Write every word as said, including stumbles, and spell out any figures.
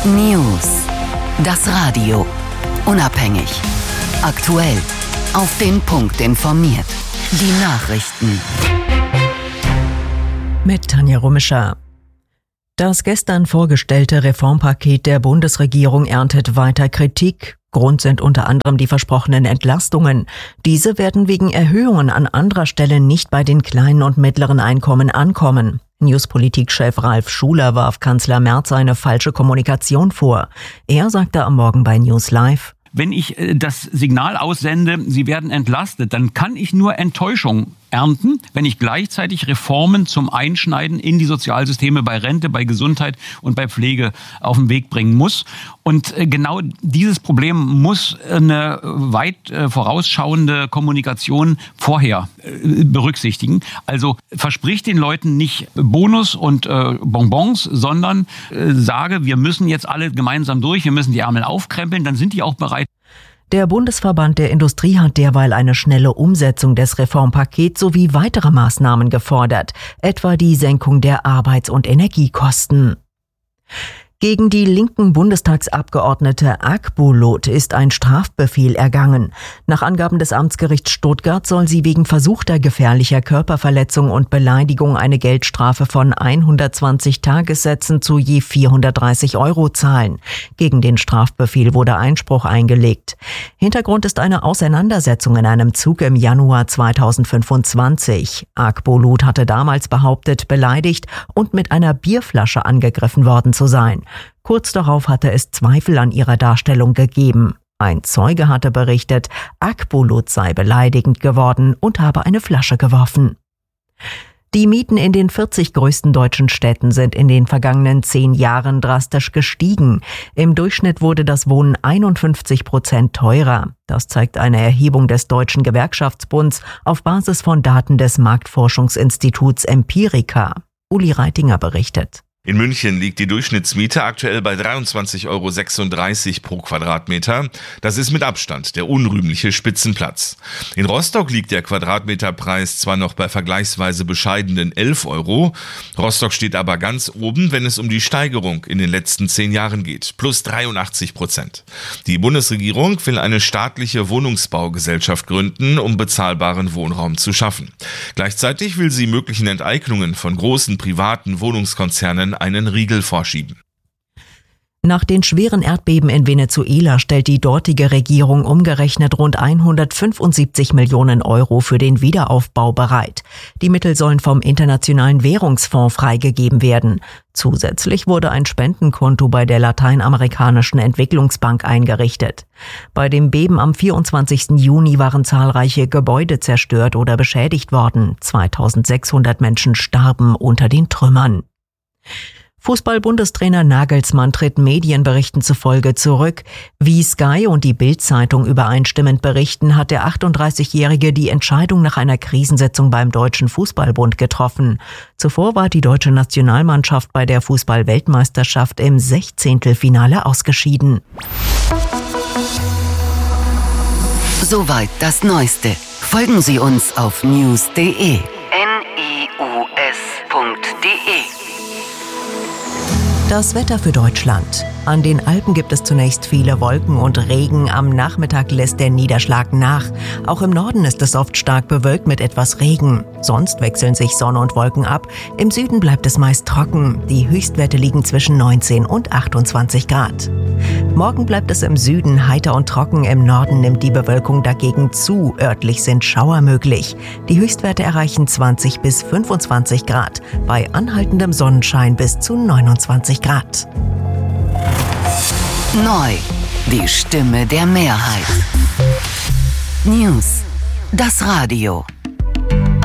News. Das Radio. Unabhängig. Aktuell. Auf den Punkt informiert. Die Nachrichten. Mit Tanja Rummischer. Das gestern vorgestellte Reformpaket der Bundesregierung erntet weiter Kritik. Grund sind unter anderem die versprochenen Entlastungen. Diese werden wegen Erhöhungen an anderer Stelle nicht bei den kleinen und mittleren Einkommen ankommen. Newspolitik-Chef Ralf Schuler warf Kanzler Merz eine falsche Kommunikation vor. Er sagte am Morgen bei News Live: Wenn ich das Signal aussende, Sie werden entlastet, dann kann ich nur Enttäuschung ernten, wenn ich gleichzeitig Reformen zum Einschneiden in die Sozialsysteme bei Rente, bei Gesundheit und bei Pflege auf den Weg bringen muss. Und genau dieses Problem muss eine weit vorausschauende Kommunikation vorher berücksichtigen. Also verspricht den Leuten nicht Bonus und Bonbons, sondern sage, wir müssen jetzt alle gemeinsam durch, wir müssen die Ärmel aufkrempeln, dann sind die auch bereit. Der Bundesverband der Industrie hat derweil eine schnelle Umsetzung des Reformpakets sowie weitere Maßnahmen gefordert, etwa die Senkung der Arbeits- und Energiekosten. Gegen die linken Bundestagsabgeordnete Akbulut ist ein Strafbefehl ergangen. Nach Angaben des Amtsgerichts Stuttgart soll sie wegen versuchter gefährlicher Körperverletzung und Beleidigung eine Geldstrafe von hundertzwanzig Tagessätzen zu je vierhundertdreißig Euro zahlen. Gegen den Strafbefehl wurde Einspruch eingelegt. Hintergrund ist eine Auseinandersetzung in einem Zug im Januar zweitausendfünfundzwanzig. Akbulut hatte damals behauptet, beleidigt und mit einer Bierflasche angegriffen worden zu sein. Kurz darauf hatte es Zweifel an ihrer Darstellung gegeben. Ein Zeuge hatte berichtet, Akbulut sei beleidigend geworden und habe eine Flasche geworfen. Die Mieten in den vierzig größten deutschen Städten sind in den vergangenen zehn Jahren drastisch gestiegen. Im Durchschnitt wurde das Wohnen einundfünfzig Prozent teurer. Das zeigt eine Erhebung des Deutschen Gewerkschaftsbunds auf Basis von Daten des Marktforschungsinstituts Empirica. Uli Reitinger berichtet. In München liegt die Durchschnittsmiete aktuell bei dreiundzwanzig Euro sechsunddreißig pro Quadratmeter. Das ist mit Abstand der unrühmliche Spitzenplatz. In Rostock liegt der Quadratmeterpreis zwar noch bei vergleichsweise bescheidenen elf Euro. Rostock steht aber ganz oben, wenn es um die Steigerung in den letzten zehn Jahren geht. Plus dreiundachtzig Prozent. Die Bundesregierung will eine staatliche Wohnungsbaugesellschaft gründen, um bezahlbaren Wohnraum zu schaffen. Gleichzeitig will sie möglichen Enteignungen von großen privaten Wohnungskonzernen einen Riegel vorschieben. Nach den schweren Erdbeben in Venezuela stellt die dortige Regierung umgerechnet rund hundertfünfundsiebzig Millionen Euro für den Wiederaufbau bereit. Die Mittel sollen vom Internationalen Währungsfonds freigegeben werden. Zusätzlich wurde ein Spendenkonto bei der Lateinamerikanischen Entwicklungsbank eingerichtet. Bei dem Beben am vierundzwanzigsten Juni waren zahlreiche Gebäude zerstört oder beschädigt worden. zweitausendsechshundert Menschen starben unter den Trümmern. Fußball-Bundestrainer Nagelsmann tritt Medienberichten zufolge zurück. Wie Sky und die Bild-Zeitung übereinstimmend berichten, hat der achtunddreißigjährige die Entscheidung nach einer Krisensitzung beim Deutschen Fußballbund getroffen. Zuvor war die deutsche Nationalmannschaft bei der Fußball-Weltmeisterschaft im Sechzehntelfinale ausgeschieden. Soweit das Neueste. Folgen Sie uns auf news punkt de. N I U S punkt de. Das Wetter für Deutschland. An den Alpen gibt es zunächst viele Wolken und Regen. Am Nachmittag lässt der Niederschlag nach. Auch im Norden ist es oft stark bewölkt mit etwas Regen. Sonst wechseln sich Sonne und Wolken ab. Im Süden bleibt es meist trocken. Die Höchstwerte liegen zwischen neunzehn und achtundzwanzig Grad. Morgen bleibt es im Süden heiter und trocken. Im Norden nimmt die Bewölkung dagegen zu. Örtlich sind Schauer möglich. Die Höchstwerte erreichen zwanzig bis fünfundzwanzig Grad. Bei anhaltendem Sonnenschein bis zu neunundzwanzig Grad. Neu. Die Stimme der Mehrheit. News. Das Radio.